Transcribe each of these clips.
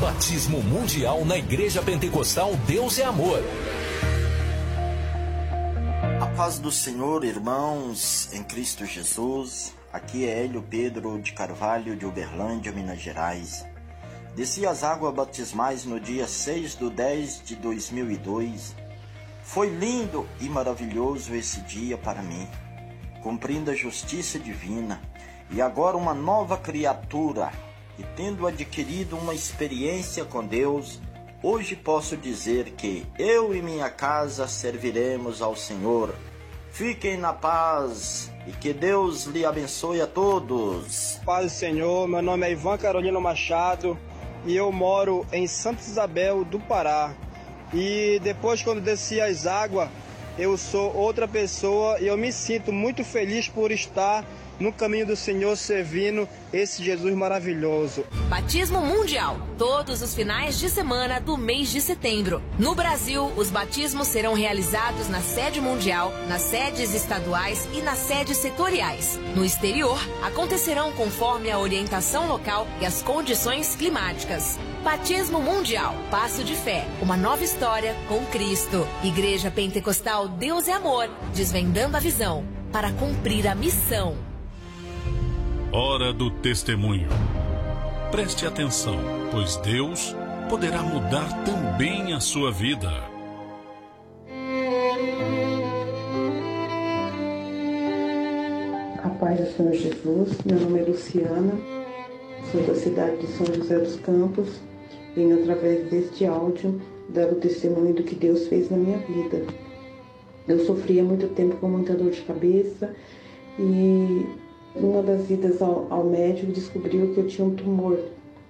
Batismo Mundial na Igreja Pentecostal Deus é Amor. A paz do Senhor, irmãos, em Cristo Jesus. Aqui é Hélio Pedro de Carvalho, de Uberlândia, Minas Gerais. Desci as águas batismais no dia 6/10/2002. Foi lindo e maravilhoso esse dia para mim, cumprindo a justiça divina, e agora uma nova criatura, e tendo adquirido uma experiência com Deus, hoje posso dizer que eu e minha casa serviremos ao Senhor. Fiquem na paz e que Deus lhe abençoe a todos. Paz do Senhor, meu nome é Ivan Carolino Machado e eu moro em Santa Isabel do Pará. E depois, quando desci as águas, eu sou outra pessoa e eu me sinto muito feliz por estar no caminho do Senhor, servindo esse Jesus maravilhoso. Batismo Mundial, todos os finais de semana do mês de setembro. No Brasil, os batismos serão realizados na sede mundial, nas sedes estaduais e nas sedes setoriais. No exterior, acontecerão conforme a orientação local e as condições climáticas. Batismo Mundial, passo de fé, uma nova história com Cristo. Igreja Pentecostal Deus é Amor, desvendando a visão para cumprir a missão. Hora do testemunho. Preste atenção, pois Deus poderá mudar também a sua vida. A paz do Senhor Jesus, meu nome é Luciana, sou da cidade de São José dos Campos, venho através deste áudio dar o testemunho do que Deus fez na minha vida. Eu sofria muito tempo com muita dor de cabeça e numa das idas ao médico descobriu que eu tinha um tumor.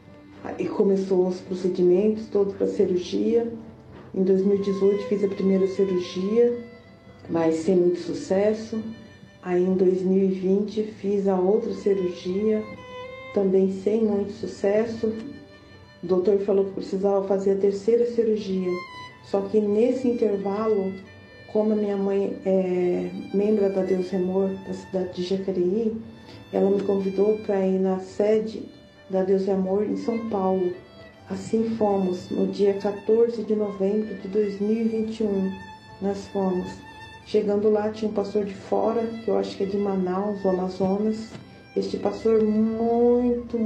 E começou os procedimentos todos para cirurgia. Em 2018 fiz a primeira cirurgia, mas sem muito sucesso. Aí em 2020 fiz a outra cirurgia, também sem muito sucesso. O doutor falou que precisava fazer a terceira cirurgia. Só que nesse intervalo, como a minha mãe é membro da Deus é Amor da cidade de Jacareí, ela me convidou para ir na sede da Deus é Amor em São Paulo. Assim fomos, no dia 14 de novembro de 2021, nós fomos. Chegando lá tinha um pastor de fora, que eu acho que é de Manaus, o Amazonas. Este pastor muito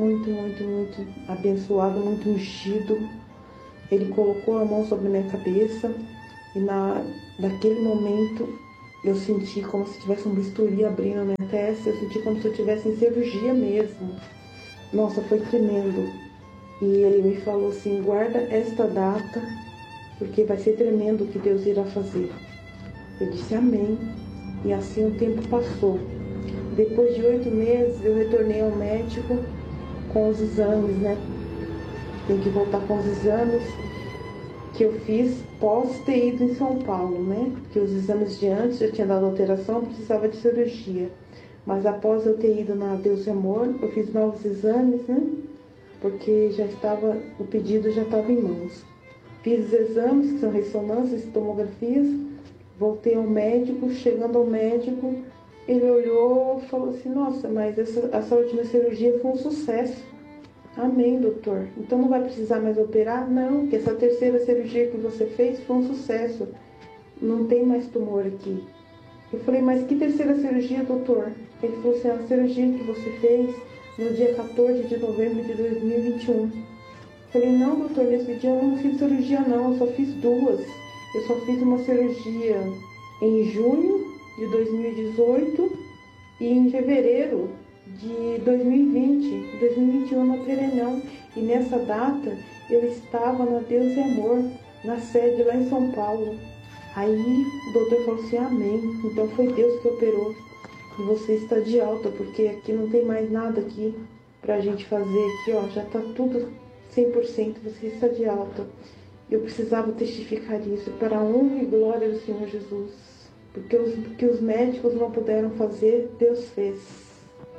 abençoado, muito ungido. Ele colocou a mão sobre a minha cabeça e naquele momento eu senti como se tivesse um bisturi abrindo a minha testa, eu senti como se eu estivesse em cirurgia mesmo. Nossa, foi tremendo. E ele me falou assim, guarda esta data, porque vai ser tremendo o que Deus irá fazer. Eu disse amém. E assim o tempo passou. Depois de 8 meses eu retornei ao médico com os exames, né? Tem que voltar com os exames que eu fiz pós ter ido em São Paulo, né? Porque os exames de antes já tinha dado alteração, precisava de cirurgia. Mas após eu ter ido na Deus é Amor, eu fiz novos exames, né? Porque o pedido já estava em mãos. Fiz os exames, que são ressonâncias e tomografias, voltei ao médico, chegando ao médico, ele olhou e falou assim, nossa, mas essa última cirurgia foi um sucesso. Amém, doutor. Então não vai precisar mais operar? Não, que essa terceira cirurgia que você fez foi um sucesso. Não tem mais tumor aqui. Eu falei, mas que terceira cirurgia, doutor? Ele falou assim, a cirurgia que você fez no dia 14 de novembro de 2021. Eu falei, não, doutor, nesse dia eu não fiz cirurgia não, eu só fiz 2. Eu só fiz uma cirurgia em junho de 2018 e em fevereiro de 2020, 2021 eu não operei não. E nessa data eu estava na Deus é Amor, na sede lá em São Paulo. Aí o doutor falou assim, amém, então foi Deus que operou. E você está de alta, porque aqui não tem mais nada aqui pra gente fazer aqui, ó, já tá tudo 100%, você está de alta. Eu precisava testificar isso para a honra e glória do Senhor Jesus. Porque os médicos não puderam fazer, Deus fez.